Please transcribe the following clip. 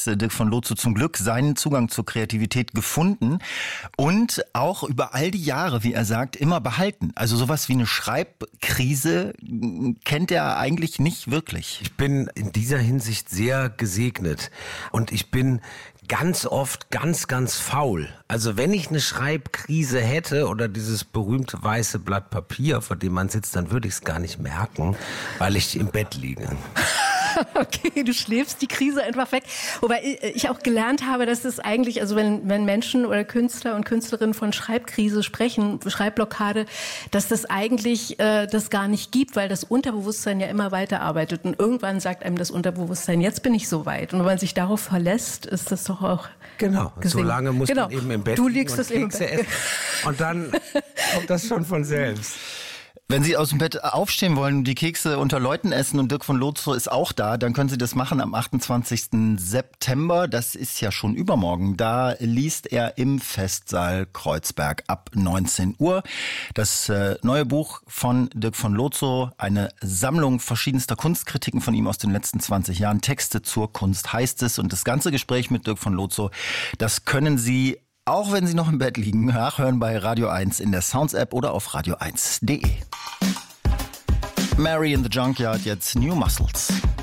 Dirk von Lozo zum Glück seinen Zugang zur Kreativität gefunden und auch über all die Jahre, wie er sagt, immer behalten. Also sowas wie eine Schreibkrise kennt er eigentlich nicht wirklich. Ich bin in dieser Hinsicht sehr gesegnet und ich bin ganz oft ganz faul. Also wenn ich eine Schreibkrise hätte oder dieses berühmte weiße Blatt Papier, vor dem man sitzt, dann würde ich es gar nicht merken, weil ich im Bett liege. Okay, du schläfst die Krise einfach weg. Wobei ich auch gelernt habe, dass es eigentlich, also wenn Menschen oder Künstler und Künstlerinnen von Schreibkrise sprechen, Schreibblockade, dass das eigentlich das gar nicht gibt, weil das Unterbewusstsein ja immer weiterarbeitet. Und irgendwann sagt einem das Unterbewusstsein, jetzt bin ich soweit. Und wenn man sich darauf verlässt, ist das doch auch genau. gesehen. So lange muss man eben im Bett du liegen liegst und Kekse essen. Und dann kommt das schon von selbst. Wenn Sie aus dem Bett aufstehen wollen und die Kekse unter Leuten essen und Dirk von Lozo ist auch da, dann können Sie das machen am 28. September. Das ist ja schon übermorgen. Da liest er im Festsaal Kreuzberg ab 19 Uhr. Das neue Buch von Dirk von Lozo, eine Sammlung verschiedenster Kunstkritiken von ihm aus den letzten 20 Jahren. Texte zur Kunst heißt es. Und das ganze Gespräch mit Dirk von Lozo, das können Sie, auch wenn Sie noch im Bett liegen, nachhören bei Radio 1 in der Sounds-App oder auf radio1.de. Mary in the Junkyard, jetzt New Muscles.